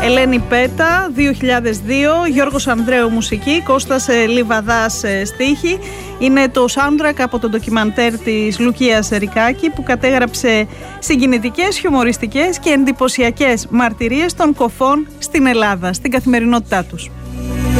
Ελένη Πέτα, 2002, Γιώργος Ανδρέου μουσική, Κώστας Λιβαδάς στίχη. Είναι το soundtrack από το ντοκιμαντέρ της Λουκίας Ρικάκη που κατέγραψε συγκινητικές, χιουμοριστικές και εντυπωσιακές μαρτυρίες των κοφών στην Ελλάδα, στην καθημερινότητά τους.